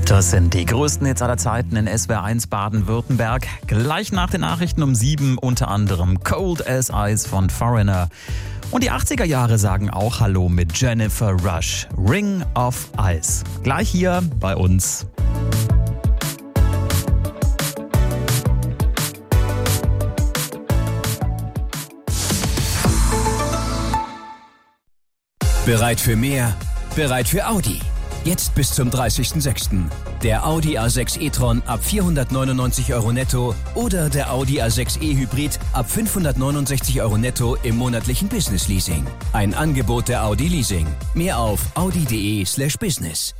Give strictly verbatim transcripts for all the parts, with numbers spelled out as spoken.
Das sind die größten Hits aller Zeiten in S W R eins Baden-Württemberg. Gleich nach den Nachrichten um sieben unter anderem Cold as Ice von Foreigner. Und die achtziger Jahre sagen auch Hallo mit Jennifer Rush. Ring of Ice. Gleich hier bei uns. Bereit für mehr? Bereit für Audi? Jetzt bis zum dreißigsten sechsten Der Audi A sechs e-tron ab vierhundertneunundneunzig Euro netto oder der Audi A sechs e-Hybrid ab fünfhundertneunundsechzig Euro netto im monatlichen Business Leasing. Ein Angebot der Audi Leasing. Mehr auf audi.de slash business.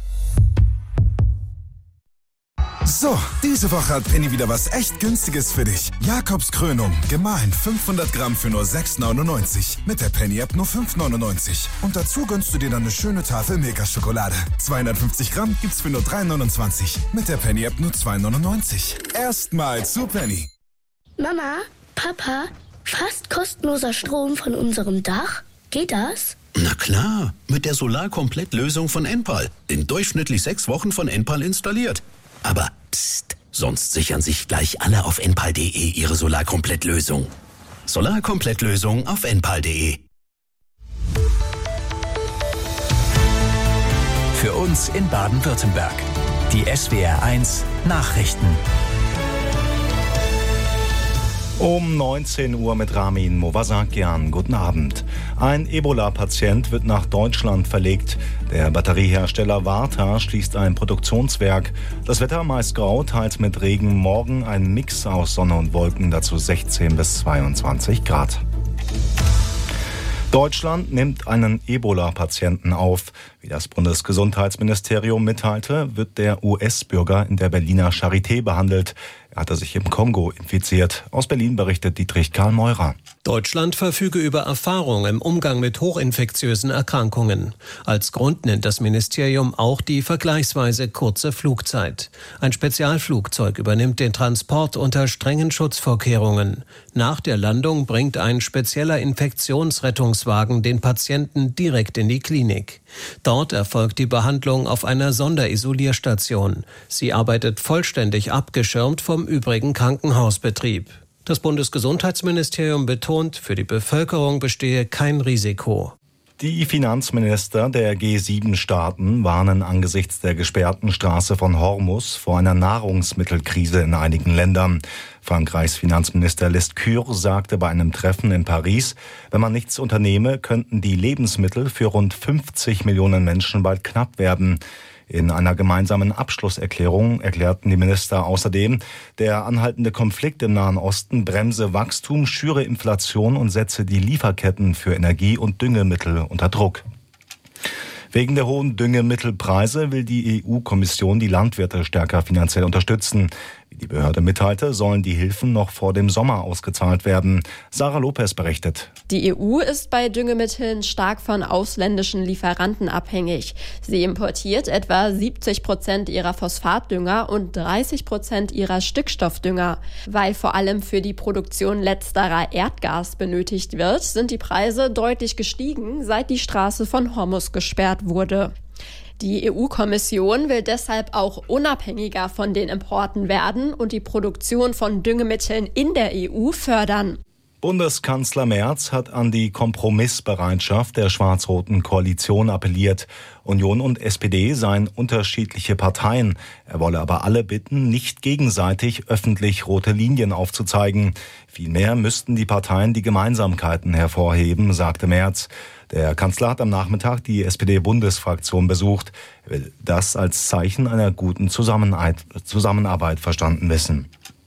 So, diese Woche hat Penny wieder was echt Günstiges für dich. Jakobs Krönung, gemahlen fünfhundert Gramm für nur sechs neunundneunzig. Mit der Penny-App nur fünf neunundneunzig. Und dazu gönnst du dir dann eine schöne Tafel Milka-Schokolade. zweihundertfünfzig Gramm gibt's für nur drei neunundzwanzig. Mit der Penny-App nur zwei neunundneunzig. Erstmal zu Penny. Mama, Papa, fast kostenloser Strom von unserem Dach? Geht das? Na klar, mit der Solarkomplett-Lösung von Enpal. In durchschnittlich sechs Wochen von Enpal installiert. Aber psst, sonst sichern sich gleich alle auf enpal punkt de ihre Solarkomplett-Lösung. Solarkomplett-Lösung auf enpal punkt de. Für uns in Baden-Württemberg. Die S W R eins Nachrichten. Um neunzehn Uhr mit Ramin Movasakian. Guten Abend. Ein Ebola-Patient wird nach Deutschland verlegt. Der Batteriehersteller Varta schließt ein Produktionswerk. Das Wetter meist grau, teils mit Regen. Morgen ein Mix aus Sonne und Wolken, dazu sechzehn bis zweiundzwanzig Grad. Deutschland nimmt einen Ebola-Patienten auf. Wie das Bundesgesundheitsministerium mitteilte, wird der U S-Bürger in der Berliner Charité behandelt. Er hatte sich im Kongo infiziert. Aus Berlin berichtet Dietrich Karl Meurer. Deutschland verfüge über Erfahrung im Umgang mit hochinfektiösen Erkrankungen. Als Grund nennt das Ministerium auch die vergleichsweise kurze Flugzeit. Ein Spezialflugzeug übernimmt den Transport unter strengen Schutzvorkehrungen. Nach der Landung bringt ein spezieller Infektionsrettungswagen den Patienten direkt in die Klinik. Dort erfolgt die Behandlung auf einer Sonderisolierstation. Sie arbeitet vollständig abgeschirmt vom übrigen Krankenhausbetrieb. Das Bundesgesundheitsministerium betont, für die Bevölkerung bestehe kein Risiko. Die Finanzminister der G sieben Staaten warnen angesichts der gesperrten Straße von Hormuz vor einer Nahrungsmittelkrise in einigen Ländern. Frankreichs Finanzminister Lescure sagte bei einem Treffen in Paris, wenn man nichts unternehme, könnten die Lebensmittel für rund fünfzig Millionen Menschen bald knapp werden. In einer gemeinsamen Abschlusserklärung erklärten die Minister außerdem, der anhaltende Konflikt im Nahen Osten bremse Wachstum, schüre Inflation und setze die Lieferketten für Energie und Düngemittel unter Druck. Wegen der hohen Düngemittelpreise will die E U-Kommission die Landwirte stärker finanziell unterstützen. Wie die Behörde mitteilte, sollen die Hilfen noch vor dem Sommer ausgezahlt werden. Sarah Lopez berichtet. Die E U ist bei Düngemitteln stark von ausländischen Lieferanten abhängig. Sie importiert etwa siebzig Prozent ihrer Phosphatdünger und dreißig Prozent ihrer Stickstoffdünger. Weil vor allem für die Produktion letzterer Erdgas benötigt wird, sind die Preise deutlich gestiegen, seit die Straße von Hormuz gesperrt wurde. Die E U-Kommission will deshalb auch unabhängiger von den Importen werden und die Produktion von Düngemitteln in der E U fördern. Bundeskanzler Merz hat an die Kompromissbereitschaft der schwarz-roten Koalition appelliert. Union und S P D seien unterschiedliche Parteien. Er wolle aber alle bitten, nicht gegenseitig öffentlich rote Linien aufzuzeigen. Vielmehr müssten die Parteien die Gemeinsamkeiten hervorheben, sagte Merz. Der Kanzler hat am Nachmittag die S P D-Bundesfraktion besucht. Er will das als Zeichen einer guten Zusammenarbeit, Zusammenarbeit verstanden wissen.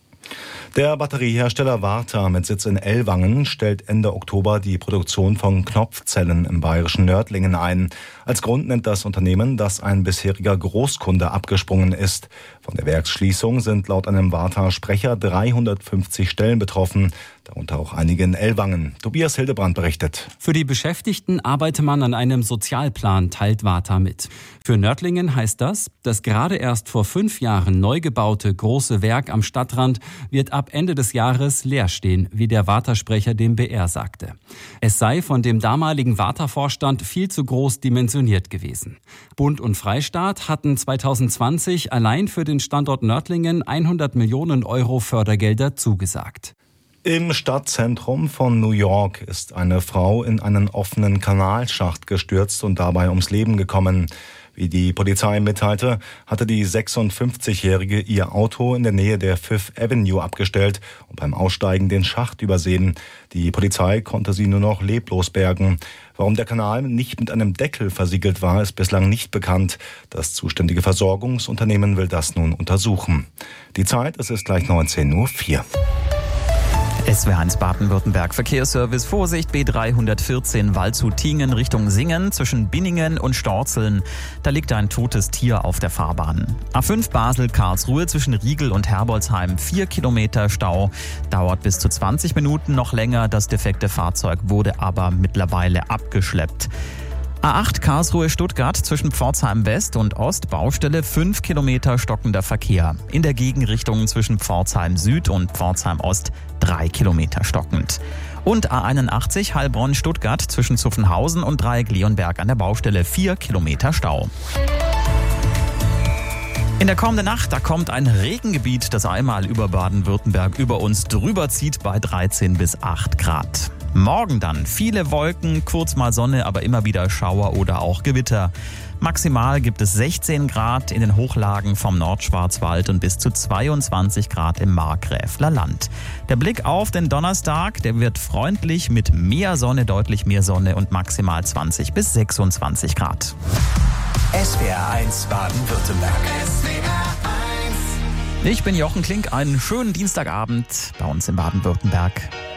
Der Batteriehersteller Varta mit Sitz in Ellwangen stellt Ende Oktober die Produktion von Knopfzellen im bayerischen Nördlingen ein. Als Grund nennt das Unternehmen, dass ein bisheriger Großkunde abgesprungen ist. Von der Werksschließung sind laut einem Varta-Sprecher dreihundertfünfzig Stellen betroffen. darunter auch einige in Ellwangen. Tobias Hildebrand berichtet. Für die Beschäftigten arbeite man an einem Sozialplan, teilt Varta mit. Für Nördlingen heißt das, das gerade erst vor fünf Jahren neu gebaute große Werk am Stadtrand wird ab Ende des Jahres leer stehen, wie der Varta-Sprecher dem B R sagte. Es sei von dem damaligen Varta-Vorstand viel zu groß dimensioniert gewesen. Bund und Freistaat hatten zweitausendzwanzig allein für den Standort Nördlingen hundert Millionen Euro Fördergelder zugesagt. Im Stadtzentrum von New York ist eine Frau in einen offenen Kanalschacht gestürzt und dabei ums Leben gekommen. Wie die Polizei mitteilte, hatte die sechsundfünfzigjährige ihr Auto in der Nähe der Fifth Avenue abgestellt und beim Aussteigen den Schacht übersehen. Die Polizei konnte sie nur noch leblos bergen. Warum der Kanal nicht mit einem Deckel versiegelt war, ist bislang nicht bekannt. Das zuständige Versorgungsunternehmen will das nun untersuchen. Die Zeit, es ist gleich neunzehn Uhr vier. S W R eins Baden-Württemberg Verkehrsservice. Vorsicht, B dreihundertvierzehn Waldshut-Tiengen Richtung Singen zwischen Binningen und Storzeln. Da liegt ein totes Tier auf der Fahrbahn. A fünf Basel-Karlsruhe zwischen Riegel und Herbolzheim. Vier Kilometer Stau. Dauert bis zu zwanzig Minuten noch länger. Das defekte Fahrzeug wurde aber mittlerweile abgeschleppt. A acht Karlsruhe-Stuttgart zwischen Pforzheim West und Ost, Baustelle, fünf Kilometer stockender Verkehr. In der Gegenrichtung zwischen Pforzheim Süd und Pforzheim Ost drei Kilometer stockend. Und A einundachtzig Heilbronn-Stuttgart zwischen Zuffenhausen und Dreieck-Leonberg an der Baustelle, vier Kilometer Stau. In der kommenden Nacht, da kommt ein Regengebiet, das einmal über Baden-Württemberg über uns drüber zieht bei dreizehn bis acht Grad. Morgen dann viele Wolken, kurz mal Sonne, aber immer wieder Schauer oder auch Gewitter. Maximal gibt es sechzehn Grad in den Hochlagen vom Nordschwarzwald und bis zu zweiundzwanzig Grad im Markgräfler Land. Der Blick auf den Donnerstag, der wird freundlich mit mehr Sonne, deutlich mehr Sonne und maximal zwanzig bis sechsundzwanzig Grad. S W R eins Baden-Württemberg. S W R eins. Ich bin Jochen Klink, einen schönen Dienstagabend bei uns in Baden-Württemberg.